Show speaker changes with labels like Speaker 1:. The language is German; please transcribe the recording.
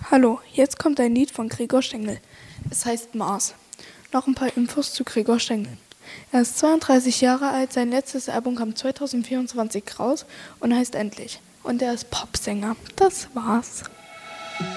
Speaker 1: Hallo, jetzt kommt ein Lied von Gregor Stengel. Es heißt Mars. Noch ein paar Infos zu Gregor Stengel. Er ist 32 Jahre alt, sein letztes Album kam 2024 raus und heißt Endlich. Und er ist Popsänger. Das war's.